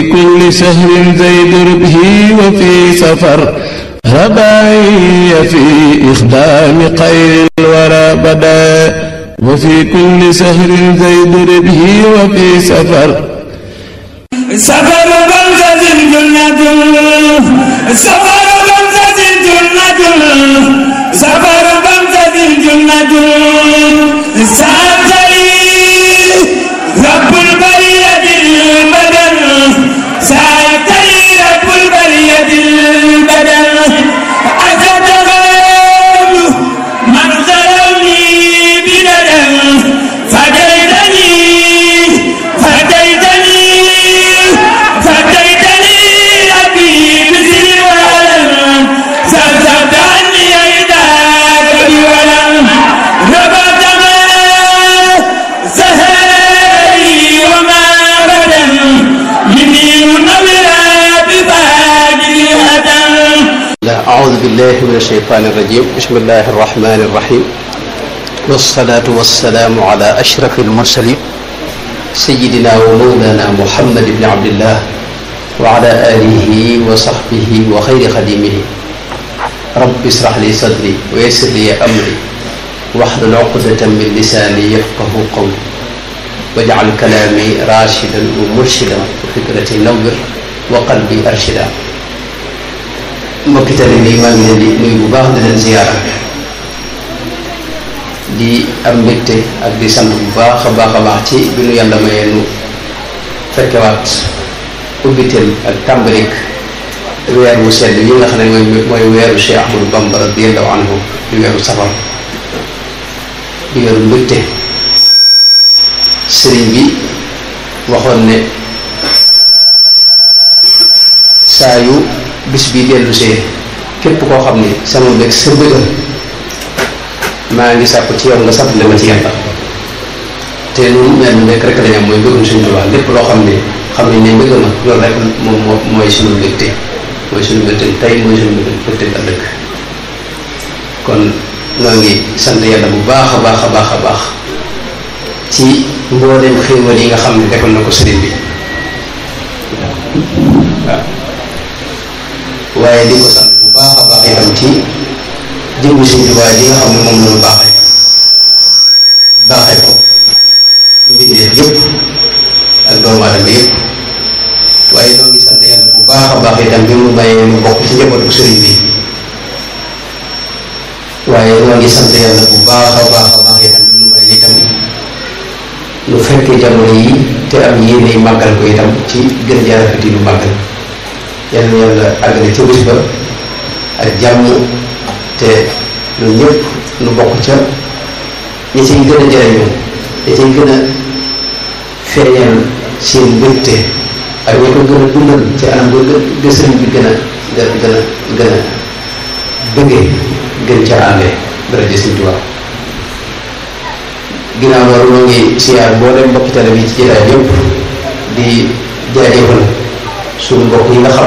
كل شهر زيد ربه وفي سفر رباعي في إخدام خير الورى بدا وفي كل شهر زيد ربه وفي سفر سفر بمزة جنة سفر بمزة جنة سفر بمزة جنة سألتني رب البرية البدن سألتني رب البرية البدن أتتغير من ظلمني بددا فديتني أبي بزر ولم سلسلت عني عيداك بولم ربط ما سهري وما بدن مني منورا بفاجر هدم. أعوذ بالله من الشيطان الرجيم. بسم الله الرحمن الرحيم، والصلاة والسلام على أشرف المرسلين سيدنا ومولانا محمد بن عبد الله وعلى آله وصحبه وخير خديمه. رب اشرح لي صدري ويسر لي أمري واحلل عقدة من لساني يفقه قولي واجعل كلامي راشدا ومرشدا وفكرتي نور وقلبي أرشدا. mbokki tali bi maa ngi leen di nuyu bu baax di leen ziyaara di am mbégte ak di sant bu baax a baax ci bi nu yàlla mayee nu fekkewaat ubbiteel ak tàmbalik weer wu sedd yi nga xam ne mooy weeru Cheikh Ahmadou Bamba radiyallahu anhu di weeru safar di weeru mbégte. sëriñ bi waxoon ne saa yu bis bi dellu see képp koo xam ne sama mbég sa mbégal maa ngi sàkku ci yow nga sant ma ci yàlla. te ñun mel ni rek lañ am mooy mbégum suñu Tuubaa. lépp loo xam ne ne mbégal na loolu rek moom mooy suñu mbégte, mooy suñu mbégte tey, mooy suñu mbégte ëllëg. kon noo ngi sant yàlla bu baax a baax ci mbooleem xéewal yi nga xam ne defal na ko sëriñ bi. waaw waaye di ko sant bu baax a baax itam ci jëmmi Sëriñ Tuubaa yi nga xam ne moom la ñu baaxee ko mbindeef yëpp ak doomu aadama yëpp. waaye ñoo ngi sant yàlla bu baax a baax itam bi mu mayee mu bokk ci njabootu sëriñ bi. waaye ñoo ngi sant yàlla bu baax a baax itam bi mu mayee itam lu fekkee jamono yi te am yéene màggal ko itam ci gën a jaarafeti lu màggal. yal na yàlla àggale ca bis ba ak jàmm te ñun ñëpp nu bokk ca ñi ciy gën a jëriñu, ñi ciy gën a feeñal seen mbégte ak ñi ko gën a dundal ci anam ba sëriñ bi gën a bëggee gën ca àndee dara di Sëriñ Tuubaa. ginnaaw loolu moo ngi siyaar boo dem mbokki tele bi ci jëlaay yëpp di jaajëfal suñu mbokk yi nga xam